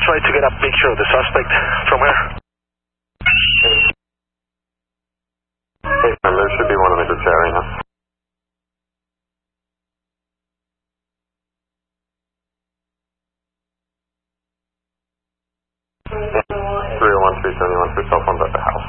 try to get a picture of the suspect from her. Hey, ma'am, there should be one in the group chat right now. Yeah, 301-371 for cell phones at the house.